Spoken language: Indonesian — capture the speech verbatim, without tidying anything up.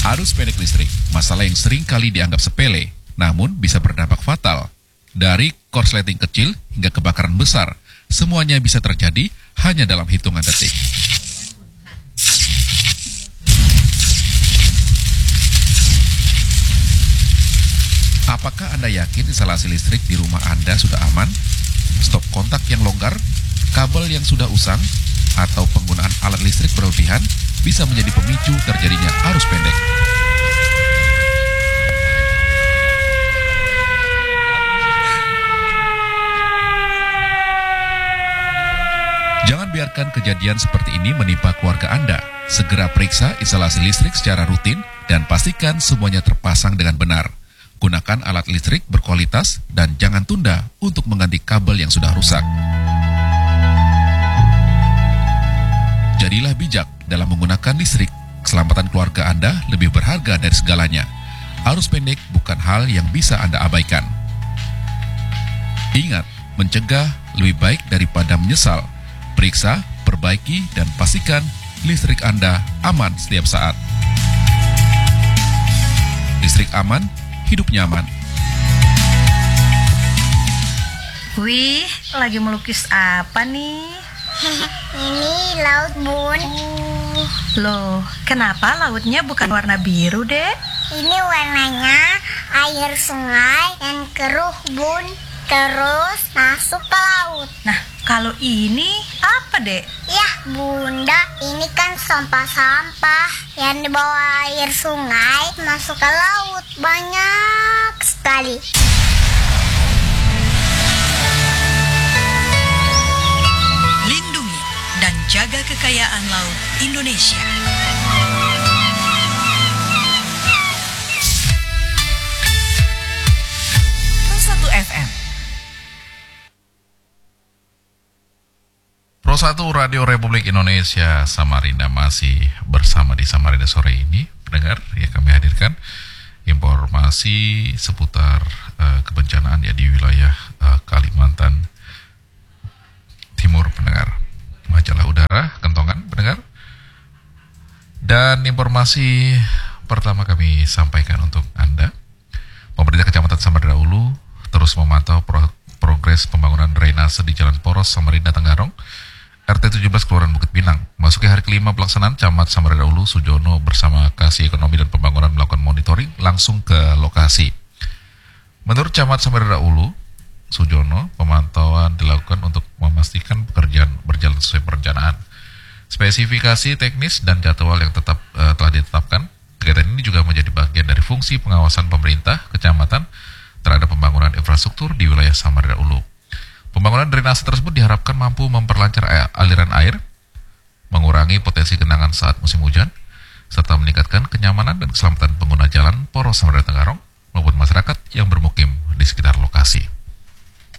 Arus pendek listrik, masalah yang sering kali dianggap sepele, namun bisa berdampak fatal. Dari korsleting kecil hingga kebakaran besar, semuanya bisa terjadi hanya dalam hitungan detik. Apakah Anda yakin instalasi listrik di rumah Anda sudah aman? Stop kontak yang longgar, kabel yang sudah usang, atau penggunaan alat listrik berlebihan bisa menjadi pemicu terjadinya arus pendek. Jangan biarkan kejadian seperti ini menimpa keluarga Anda. Segera periksa instalasi listrik secara rutin dan pastikan semuanya terpasang dengan benar. Gunakan alat listrik berkualitas dan jangan tunda untuk mengganti kabel yang sudah rusak. Jadilah bijak dalam menggunakan listrik. Keselamatan keluarga Anda lebih berharga dari segalanya. Arus pendek bukan hal yang bisa Anda abaikan. Ingat, mencegah lebih baik daripada menyesal. Periksa, perbaiki, dan pastikan listrik Anda aman setiap saat. Listrik aman, hidup nyaman. Wih, lagi melukis apa nih? Ini laut, Bun. Oh, loh, kenapa lautnya bukan warna biru, Dek? Ini warnanya air sungai yang keruh, Bun. Terus masuk ke laut. Nah, kalau ini apa, Dek? Yah, Bunda, ini kan sampah-sampah yang dibawa air sungai masuk ke laut. Banyak sekali. Lindungi dan jaga kekayaan laut Indonesia. Pro satu F M. Pro satu Radio Republik Indonesia Samarinda masih bersama di Samarinda sore ini. Pendengar, ya kami hadirkan informasi seputar uh, kebencanaan ya di wilayah uh, Kalimantan Timur, pendengar. Majalah udara kentongan, pendengar. Dan informasi pertama kami sampaikan untuk Anda. Pemerintah Kecamatan Samarinda Ulu terus memantau pro- progres pembangunan drainase di Jalan Poros Samarinda Tenggarong, R T tujuh belas Kelurahan Bukit Pinang. Masuki hari kelima pelaksanaan, Camat Samarinda Ulu Sujono bersama Kasih Ekonomi dan Pembangunan melakukan monitoring langsung ke lokasi. Menurut Camat Samarinda Ulu Sujono, pemantauan dilakukan untuk memastikan pekerjaan berjalan sesuai perencanaan. Spesifikasi teknis dan jadwal yang tetap uh, telah ditetapkan. Kegiatan ini juga menjadi bagian dari fungsi pengawasan pemerintah kecamatan terhadap pembangunan infrastruktur di wilayah Samarinda Ulu. Pembangunan drainase tersebut diharapkan mampu memperlancar aliran air, mengurangi potensi genangan saat musim hujan, serta meningkatkan kenyamanan dan keselamatan pengguna jalan Poros Samarinda Tenggarong maupun masyarakat yang bermukim di sekitar lokasi.